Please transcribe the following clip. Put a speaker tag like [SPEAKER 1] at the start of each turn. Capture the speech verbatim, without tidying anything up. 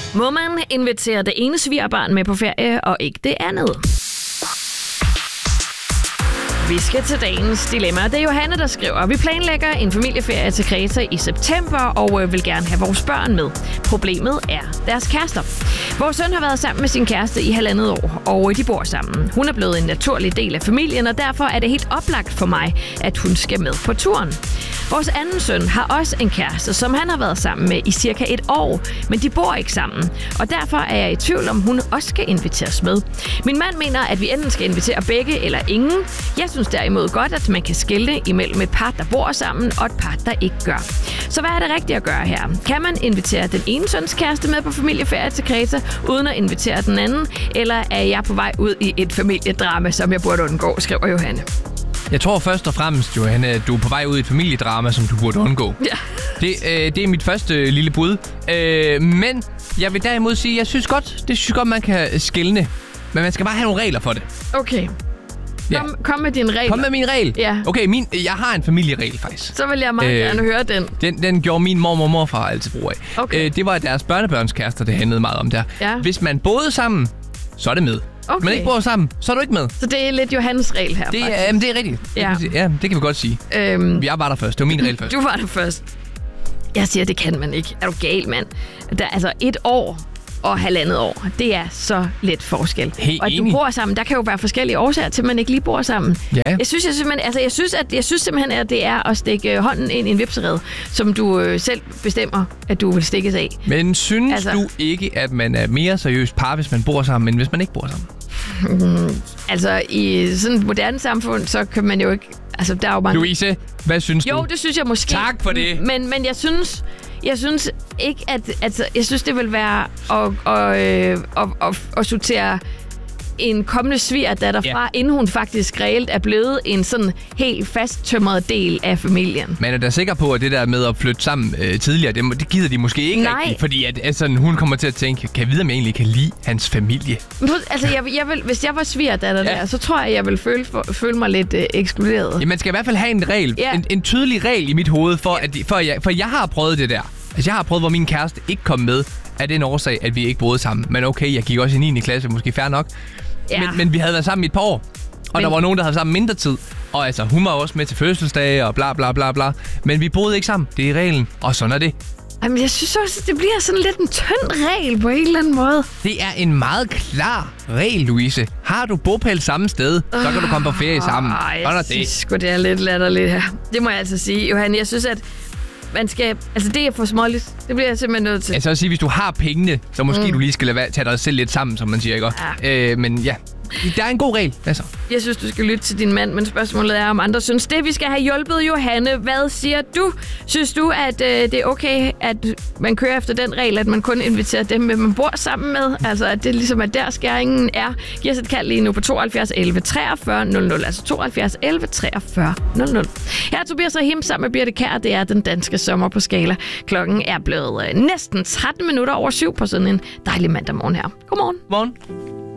[SPEAKER 1] Må man invitere det ene svigerbarn med på ferie, og ikke det andet? Vi skal til dagens dilemma. Det er Johanne, der skriver, vi planlægger en familieferie til Kreta i september og vil gerne have vores børn med. Problemet er deres kærester. Vores søn har været sammen med sin kæreste i halvandet år, og de bor sammen. Hun er blevet en naturlig del af familien, og derfor er det helt oplagt for mig, at hun skal med på turen. Vores anden søn har også en kæreste, som han har været sammen med i cirka et år, men de bor ikke sammen, og derfor er jeg i tvivl om, hun også skal inviteres med. Min mand mener, at vi enten skal invitere begge eller ingen. Jeg synes derimod godt, at man kan skelne imellem et par, der bor sammen, og et par, der ikke gør. Så hvad er det rigtigt at gøre her? Kan man invitere den ene søns kæreste med på familieferie til Kreta, uden at invitere den anden? Eller er jeg på vej ud i et familiedrama, som jeg burde undgå, skriver Johanne.
[SPEAKER 2] Jeg tror først og fremmest, Johanne, at du er på vej ud i et familiedrama, som du burde undgå.
[SPEAKER 1] Ja.
[SPEAKER 2] Det, øh, det er mit første øh, lille bud. Øh, men jeg vil derimod sige, at jeg synes godt, det synes godt, man kan skelne. Men man skal bare have nogle regler for det.
[SPEAKER 1] Okay.
[SPEAKER 2] Ja.
[SPEAKER 1] Kom, kom med din regel.
[SPEAKER 2] Kom med min regel?
[SPEAKER 1] Ja.
[SPEAKER 2] Okay, min, jeg har en familieregel faktisk.
[SPEAKER 1] Så vil jeg meget øh, gerne høre den.
[SPEAKER 2] den. Den gjorde min mormor og morfar altid brug af.
[SPEAKER 1] Okay.
[SPEAKER 2] Øh, det var deres børnebørnskærester, det handlede meget om der.
[SPEAKER 1] Ja.
[SPEAKER 2] Hvis man boede sammen, så er det med.
[SPEAKER 1] Okay.
[SPEAKER 2] Men ikke bor sammen, så er du ikke med.
[SPEAKER 1] Så det er lidt Johannes regel her,
[SPEAKER 2] det,
[SPEAKER 1] faktisk.
[SPEAKER 2] Jamen, det er rigtigt.
[SPEAKER 1] Ja.
[SPEAKER 2] Det, ja, det kan vi godt sige.
[SPEAKER 1] Øhm,
[SPEAKER 2] jeg var der først. Det var min regel først.
[SPEAKER 1] Du var der først. Jeg siger, det kan man ikke. Er du gal, mand? Der, altså, et år og halvandet år, det er så lidt forskel.
[SPEAKER 2] Helt
[SPEAKER 1] og at du
[SPEAKER 2] enig.
[SPEAKER 1] bor sammen, der kan jo være forskellige årsager til, at man ikke lige bor sammen.
[SPEAKER 2] Ja.
[SPEAKER 1] Jeg synes, jeg, synes, altså, jeg, synes, at, jeg synes simpelthen, at det er at stikke hånden ind i en vipserede, som du øh, selv bestemmer, at du vil stikkes af.
[SPEAKER 2] Men synes
[SPEAKER 1] altså,
[SPEAKER 2] du ikke, at man er mere seriøst par, hvis man bor sammen, end hvis man ikke bor sammen?
[SPEAKER 1] Mm, altså, i sådan et moderne samfund, så kan man jo ikke... Altså, der er jo mange...
[SPEAKER 2] Louise, hvad synes
[SPEAKER 1] jo,
[SPEAKER 2] du?
[SPEAKER 1] Jo, det synes jeg måske.
[SPEAKER 2] Tak for det.
[SPEAKER 1] Men, men jeg synes... Jeg synes ikke, at... Altså, jeg synes, det vil være at, at, at, at, at, at sortere en kommende svigerdatter fra, yeah. inden hun faktisk reelt er blevet en sådan helt fasttømret del af familien.
[SPEAKER 2] Man er da sikker på, at det der med at flytte sammen øh, tidligere, det, det gider de måske ikke
[SPEAKER 1] Nej.
[SPEAKER 2] rigtigt, fordi at, at sådan, hun kommer til at tænke, kan jeg vide, om jeg egentlig kan lide hans familie?
[SPEAKER 1] Altså, jeg, jeg vil, hvis jeg var svigerdatter ja. der, så tror jeg, jeg vil føle, for, føle mig lidt øh, ekskluderet.
[SPEAKER 2] Ja, man skal i hvert fald have en regel,
[SPEAKER 1] ja.
[SPEAKER 2] en, en tydelig regel i mit hoved, for, at, for, jeg, for jeg har prøvet det der. Altså, jeg har prøvet, hvor min kæreste ikke kom med af den årsag, at vi ikke boede sammen. Men okay, jeg gik også i niende klasse, måske fair nok. Ja. Men, men vi havde været sammen i et par år, og men... der var nogen, der havde sammen mindre tid. Og altså, hun var også med til fødselsdage og bla bla bla bla. Men vi boede ikke sammen, det er reglen, og sådan er det.
[SPEAKER 1] Jamen, jeg synes også, det bliver sådan lidt en tynd regel på en eller anden måde.
[SPEAKER 2] Det er en meget klar regel, Louise. Har du bopæl samme sted, så kan du komme på ferie sammen.
[SPEAKER 1] Oh, jeg synes sgu, det er lidt latterligt her. Det må jeg altså sige, Johan. Jeg synes, at man skal... Altså, det er for småligt. Det bliver jeg simpelthen nødt til.
[SPEAKER 2] Altså, at sige, hvis du har pengene, så måske mm. du lige skal lade være, tage dig selv lidt sammen, som man siger, ikke? Ja. Øh, men ja, der er en god regel. Altså.
[SPEAKER 1] Jeg synes, du skal lytte til din mand, men spørgsmålet er, om andre synes det. Vi skal have hjulpet Johanne. Hvad siger du? Synes du, at øh, det er okay, at man kører efter den regel, at man kun inviterer dem, man bor sammen med? Altså, at det ligesom er der skæringen er. Giv os et kald lige nu på tooghalvfjerds elleve treogfyrre nul nul. Altså tooghalvfjerds elleve treogfyrre nul nul. Her er Tobias Rahim sammen med Birte Kjær. Det er den danske sommer på Skala. Klokken er blevet øh, næsten tretten minutter over syv på sådan en dejlig mandag morgen her. Godmorgen.
[SPEAKER 2] Godmorgen.